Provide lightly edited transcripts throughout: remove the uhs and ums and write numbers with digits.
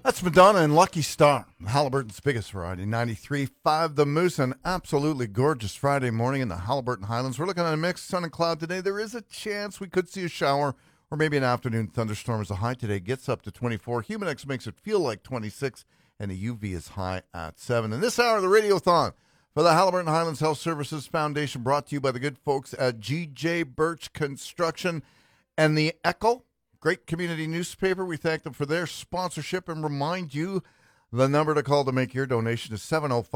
That's Madonna and Lucky Star, Halliburton's biggest variety, 93.5 The Moose, an absolutely gorgeous Friday morning in the Halliburton Highlands. We're looking at a mix of sun and cloud today. There is a chance we could see a shower or maybe an afternoon thunderstorm as the high today gets up to 24. Humidex makes it feel like 26, and the UV is high at 7. In this hour, the Radiothon for the Halliburton Highlands Health Services Foundation, brought to you by the good folks at G.J. Birch Construction and the Echo. Great community newspaper. We thank them for their sponsorship and remind you the number to call to make your donation is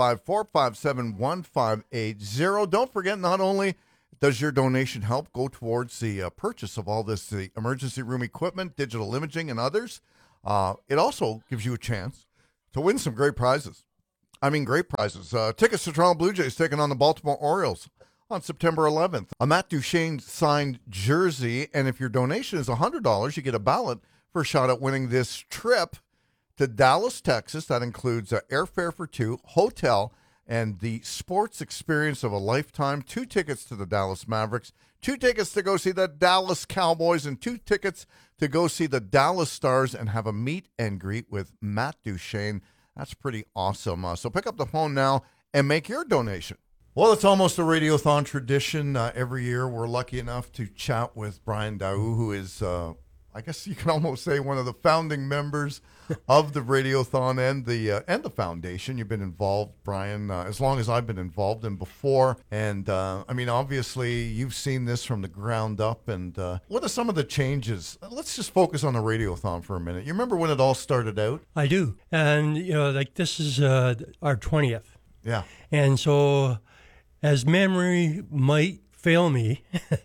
705-457-1580. Don't forget, not only does your donation help go towards the purchase of all this, the emergency room equipment, digital imaging, and others, it also gives you a chance to win some great prizes. I mean, great prizes. Tickets to Toronto Blue Jays taking on the Baltimore Orioles on September 11th. A Matt Duchene signed jersey, and if your donation is $100, you get a ballot for a shot at winning this trip to Dallas, Texas. That includes airfare for two, hotel, and the sports experience of a lifetime. 2 tickets to the Dallas Mavericks, 2 tickets to go see the Dallas Cowboys, and 2 tickets to go see the Dallas Stars and have a meet and greet with Matt Duchene. That's pretty awesome. So pick up the phone now and make your donation. Well, it's almost a Radiothon tradition. Every year we're lucky enough to chat with Brian Daoust, who is, I guess you can almost say, one of the founding members of the Radiothon and the foundation. You've been involved, Brian, as long as I've been involved and before. And, I mean, obviously, you've seen this from the ground up. And what are some of the changes? Let's just focus on the Radiothon for a minute. You remember when it all started out? I do. And, like this is our 20th. Yeah. And so, as memory might fail me,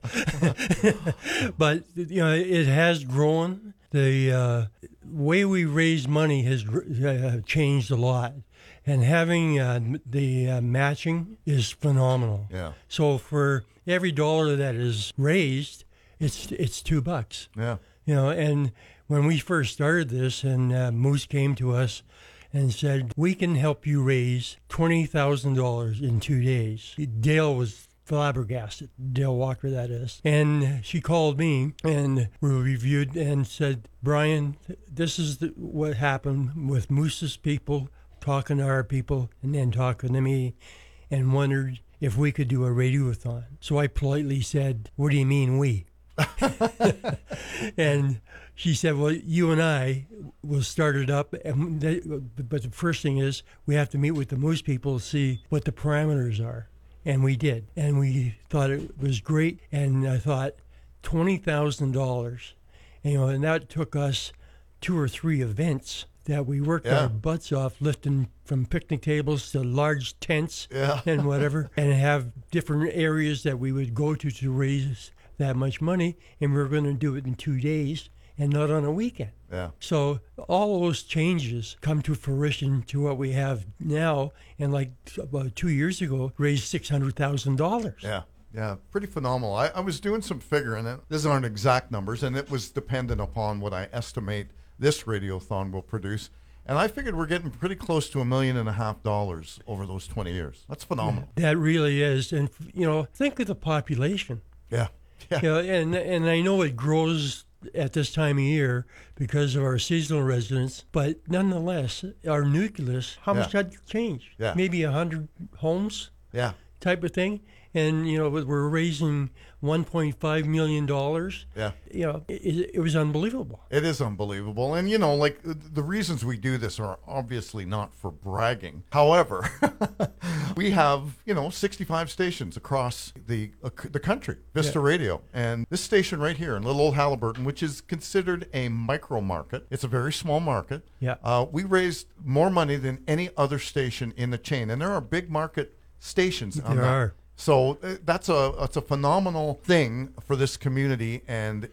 but it has grown. The way we raise money has changed a lot, and having the matching is phenomenal. Yeah. So for every dollar that is raised, it's $2. Yeah. And when we first started this, and Moose came to us and said, we can help you raise $20,000 in 2 days. Dale was flabbergasted, Dale Walker, that is. And she called me, and we reviewed and said, Brian, this is what happened with Moose's people, talking to our people, and then talking to me, and wondered if we could do a radiothon. So I politely said, what do you mean we? And she said, well, you and I will start it up. But the first thing is we have to meet with the Moose people to see what the parameters are. And we did. And we thought it was great. And I thought $20,000, and that took us 2 or 3 events that we worked our butts off, lifting from picnic tables to large tents and whatever, and have different areas that we would go to raise that much money, and we were going to do it in 2 days and not on a weekend. Yeah. So all those changes come to fruition to what we have now, and like about 2 years ago, raised $600,000. Yeah. Yeah, pretty phenomenal. I was doing some figuring, and these aren't exact numbers, and it was dependent upon what I estimate this Radiothon will produce. And I figured we're getting pretty close to $1.5 million over those 20 years. That's phenomenal. Yeah, that really is. And, think of the population. Yeah. Yeah. And I know it grows at this time of year because of our seasonal residents, but nonetheless, our nucleus, how much had changed? Yeah. Maybe 100 homes? Yeah. Type of thing. And, we're raising $1.5 million. Yeah. It was unbelievable. It is unbelievable. And, like the reasons we do this are obviously not for bragging. However, we have, 65 stations across the country, Vista Radio. And this station right here in Little Old Halliburton, which is considered a micro market, it's a very small market. Yeah. We raised more money than any other station in the chain. And there are big market stations on that. There are. So that's a phenomenal thing for this community, and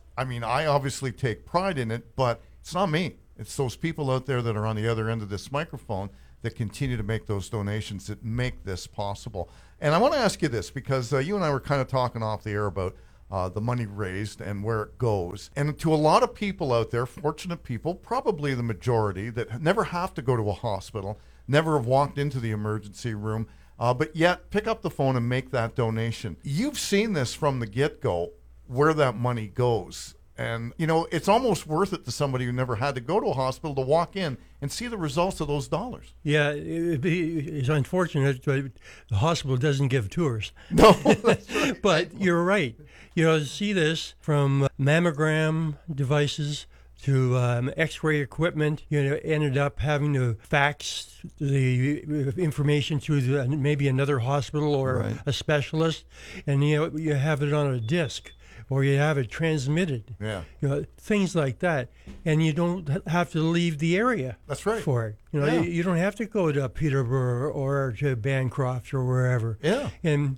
I obviously take pride in it, but it's not me. It's those people out there that are on the other end of this microphone that continue to make those donations that make this possible. And I want to ask you this, because you and I were kind of talking off the air about the money raised and where it goes. And to a lot of people out there, fortunate people, probably the majority, that never have to go to a hospital, never have walked into the emergency room, but yet pick up the phone and make that donation. You've seen this from the get-go, where that money goes. And, it's almost worth it to somebody who never had to go to a hospital to walk in and see the results of those dollars. Yeah, it's unfortunate, but the hospital doesn't give tours. No, that's right. But you're right. See this from mammogram devices to X-ray equipment. Ended up having to fax the information to maybe another hospital or a specialist, and you have it on a disc, or you have it transmitted. Yeah. Things like that, and you don't have to leave the area. That's right. For it. You don't have to go to Peterborough or to Bancroft or wherever. Yeah.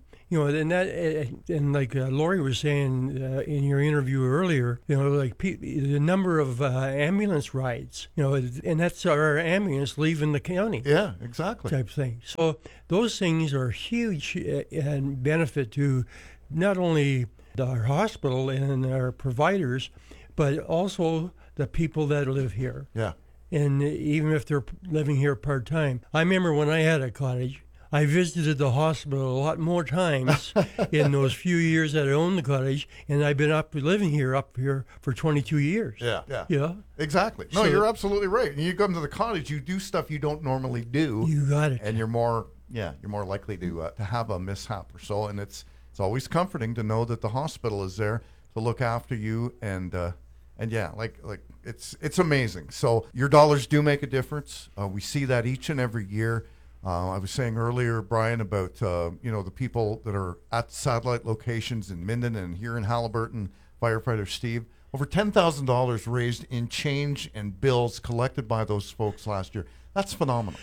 And like Lori was saying in your interview earlier, the number of ambulance rides, and that's our ambulance leaving the county. Yeah, exactly. Type thing. So those things are huge and benefit to not only our hospital and our providers, but also the people that live here. Yeah. And even if they're living here part-time. I remember when I had a cottage, I visited the hospital a lot more times in those few years that I owned the cottage, and I've been living here for 22 years. Yeah. Exactly. No, you're absolutely right. And you come to the cottage, you do stuff you don't normally do. You got it. And you're more likely to have a mishap or so. And it's always comforting to know that the hospital is there to look after you. And yeah, like it's amazing. So your dollars do make a difference. We see that each and every year. I was saying earlier, Brian, about the people that are at satellite locations in Minden and here in Haliburton, firefighter Steve. Over $10,000 raised in change and bills collected by those folks last year. That's phenomenal.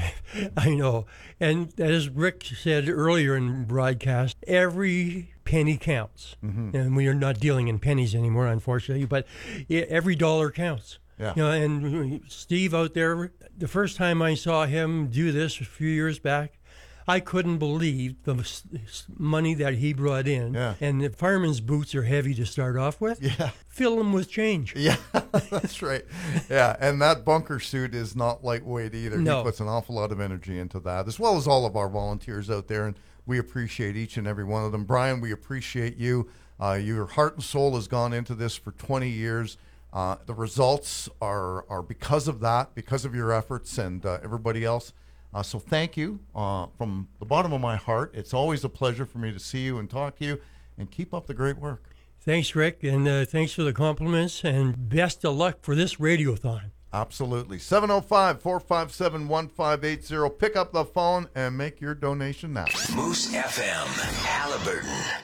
I know. And as Rick said earlier in broadcast, every penny counts. Mm-hmm. And we are not dealing in pennies anymore, unfortunately, but every dollar counts. Yeah. And Steve out there, the first time I saw him do this a few years back, I couldn't believe the money that he brought in. Yeah. And the fireman's boots are heavy to start off with. Yeah. Fill them with change. Yeah, that's right. Yeah, and that bunker suit is not lightweight either. No. He puts an awful lot of energy into that, as well as all of our volunteers out there, and we appreciate each and every one of them. Brian, we appreciate you. Your heart and soul has gone into this for 20 years. The results are because of that, because of your efforts and everybody else. So thank you from the bottom of my heart. It's always a pleasure for me to see you and talk to you, and keep up the great work. Thanks, Rick, and thanks for the compliments, and best of luck for this radiothon. Absolutely. 705-457-1580. Pick up the phone and make your donation now. Moose FM, Haliburton.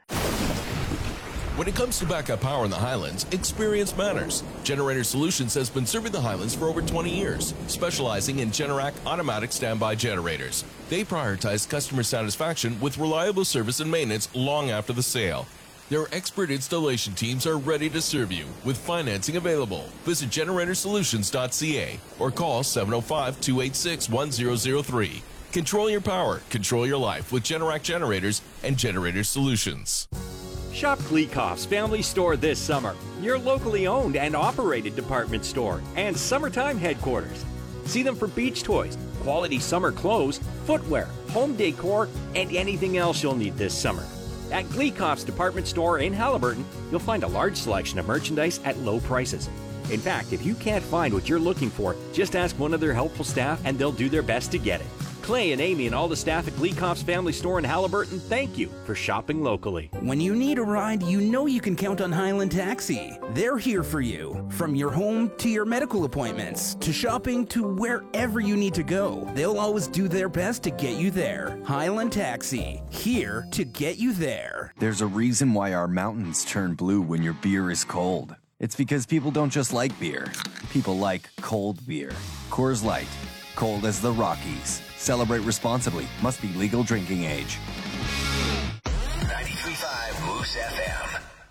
When it comes to backup power in the Highlands, experience matters. Generator Solutions has been serving the Highlands for over 20 years, specializing in Generac automatic standby generators. They prioritize customer satisfaction with reliable service and maintenance long after the sale. Their expert installation teams are ready to serve you with financing available. Visit generatorsolutions.ca or call 705-286-1003. Control your power, control your life with Generac generators and Generator Solutions. Shop Gleekoff's Family Store this summer, your locally owned and operated department store and summertime headquarters. See them for beach toys, quality summer clothes, footwear, home decor, and anything else you'll need this summer. At Gleekoff's department store in Haliburton, you'll find a large selection of merchandise at low prices. In fact, if you can't find what you're looking for, just ask one of their helpful staff and they'll do their best to get it. Clay and Amy and all the staff at Gleekoff's Family Store in Haliburton, thank you for shopping locally. When you need a ride, you know you can count on Highland Taxi. They're here for you. From your home to your medical appointments, to shopping, to wherever you need to go. They'll always do their best to get you there. Highland Taxi, here to get you there. There's a reason why our mountains turn blue when your beer is cold. It's because people don't just like beer. People like cold beer. Coors Light, cold as the Rockies. Celebrate responsibly. Must be legal drinking age. 93.5 Moose FM.